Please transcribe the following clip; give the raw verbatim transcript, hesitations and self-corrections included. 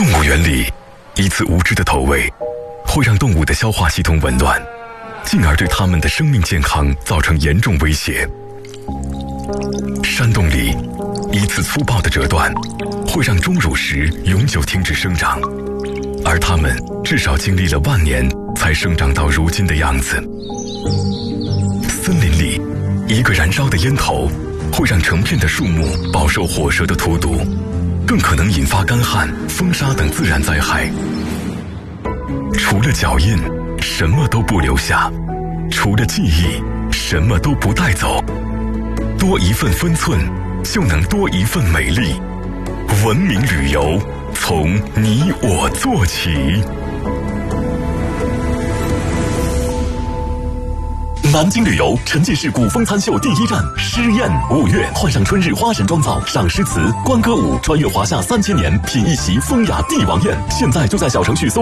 动物园里，一次无知的投喂，会让动物的消化系统紊乱，进而对它们的生命健康造成严重威胁。山洞里，一次粗暴的折断，会让钟乳石永久停止生长，而它们至少经历了万年才生长到如今的样子。森林里，一个燃烧的烟头会让成片的树木饱受火蛇的荼毒，更可能引发干旱、风沙等自然灾害。除了脚印，什么都不留下；除了记忆，什么都不带走。多一份分寸，就能多一份美丽。文明旅游，从你我做起。南京旅游沉浸式古风餐秀第一站诗宴，五月换上春日花神妆造，赏诗词、观歌舞，穿越华夏三千年，品一席风雅帝王宴。现在就在小程序搜